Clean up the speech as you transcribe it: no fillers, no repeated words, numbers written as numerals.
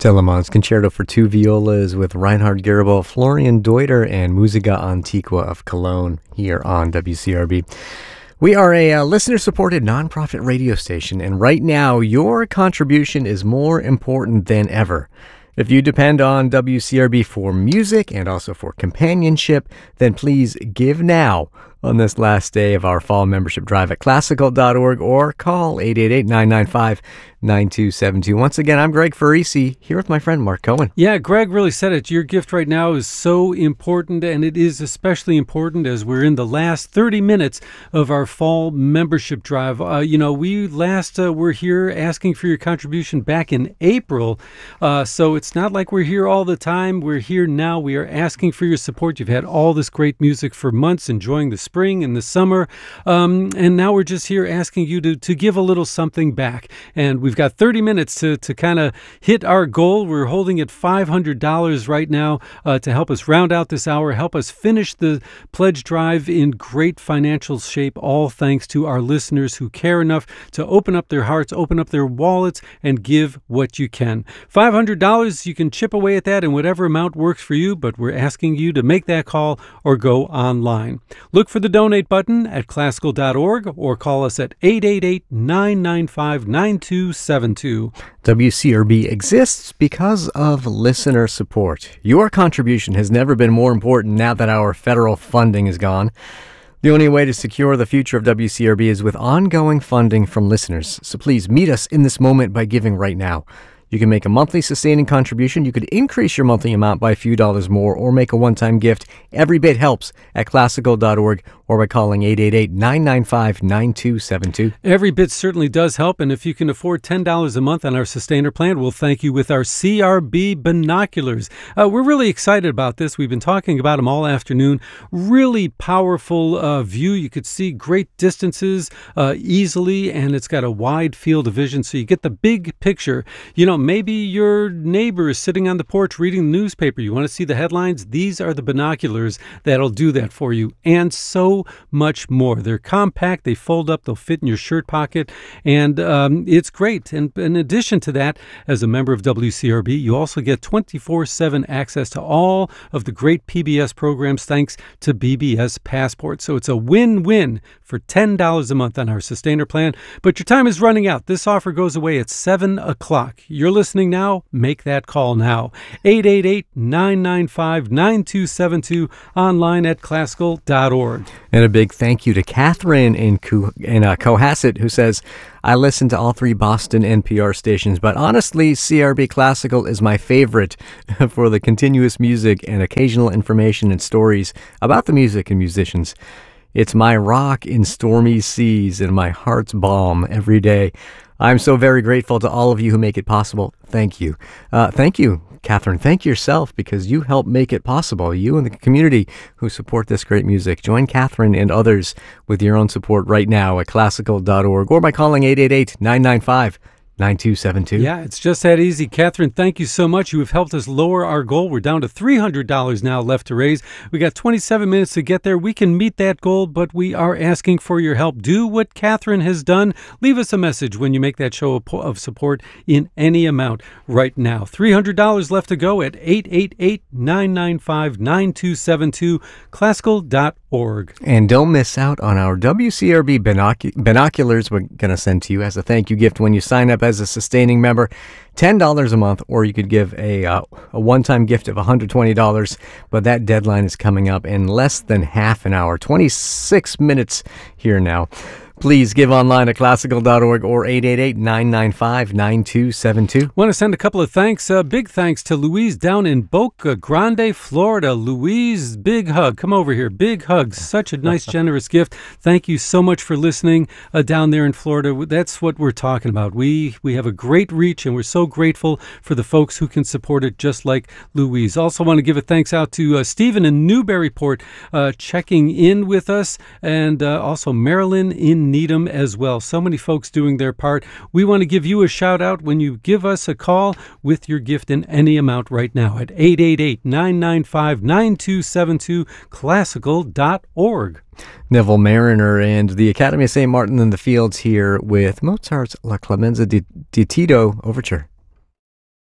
Telemann's Concerto for Two Violas with Reinhard Goebel, Florian Deuter, and Musica Antiqua of Cologne here on WCRB. We are a listener-supported nonprofit radio station, and right now your contribution is more important than ever. If you depend on WCRB for music and also for companionship, then please give now on this last day of our fall membership drive at classical.org or call 888-995-9272. Once again, I'm Greg Farisi here with my friend Mark Cohen. Yeah, Greg really said it. Your gift right now is so important, and it is especially important as we're in the last 30 minutes of our fall membership drive. We were here asking for your contribution back in April, so it's not like we're here all the time. We're here now. We are asking for your support. You've had all this great music for months, enjoying the spring and the summer, and now we're just here asking you to give a little something back. And we've got 30 minutes to kind of hit our goal. We're holding at $500 right now to help us round out this hour, help us finish the pledge drive in great financial shape, all thanks to our listeners who care enough to open up their hearts, open up their wallets, and give what you can. $500, you can chip away at that in whatever amount works for you, but we're asking you to make that call or go online. Look for the donate button at classical.org or call us at 888-995-9272. WCRB exists because of listener support. Your contribution has never been more important now that our federal funding is gone. The only way to secure the future of WCRB is with ongoing funding from listeners. So please meet us in this moment by giving right now. You can make a monthly sustaining contribution. You could increase your monthly amount by a few dollars more or make a one-time gift. Every bit helps at classical.org or by calling 888-995-9272. Every bit certainly does help, and if you can afford $10 a month on our sustainer plan, we'll thank you with our CRB binoculars. We're really excited about this. We've been talking about them all afternoon. Really powerful view. You could see great distances easily, and it's got a wide field of vision, so you get the big picture. Maybe your neighbor is sitting on the porch reading the newspaper. You want to see the headlines? These are the binoculars that'll do that for you, and so much more. They're compact, they fold up, they'll fit in your shirt pocket, and it's great. And in addition to that, as a member of WCRB, you also get 24/7 access to all of the great PBS programs thanks to BBS Passport. So it's a win-win for $10 a month on our sustainer plan. But your time is running out. This offer goes away at 7 o'clock. You're listening now? Make that call now. 888-995-9272, online at classical.org. And a big thank you to Catherine in Cohasset, who says, I listen to all three Boston NPR stations, but honestly, CRB Classical is my favorite for the continuous music and occasional information and stories about the music and musicians. It's my rock in stormy seas and my heart's balm every day. I'm so very grateful to all of you who make it possible. Thank you. Thank you, Catherine. Thank yourself because you help make it possible. You and the community who support this great music. Join Catherine and others with your own support right now at classical.org or by calling 888-995-9272. 9272. Yeah, it's just that easy. Catherine, thank you so much. You have helped us lower our goal. We're down to $300 now left to raise. We got 27 minutes to get there. We can meet that goal, but we are asking for your help. Do what Catherine has done. Leave us a message when you make that show of support in any amount right now. $300 left to go at 888-995-9272, classical.org. And don't miss out on our WCRB binoculars we're going to send to you as a thank you gift when you sign up as a sustaining member. $10 a month, or you could give a one-time gift of $120, but that deadline is coming up in less than half an hour, 26 minutes here now. Please give online at classical.org or 888-995-9272. Want to send a couple of thanks. Big thanks to Louise down in Boca Grande, Florida. Louise, big hug. Come over here. Big hug. Such a nice, generous gift. Thank you so much for listening down there in Florida. That's what we're talking about. We have a great reach, and we're so grateful for the folks who can support it, just like Louise. Also want to give a thanks out to Stephen in Newburyport checking in with us, and also Marilyn in Needham as well. So many folks doing their part. We want to give you a shout out when you give us a call with your gift in any amount right now at 888-995-9272, classical.org. Neville Mariner and the Academy of St. Martin in the Fields here with Mozart's La Clemenza di Tito Overture.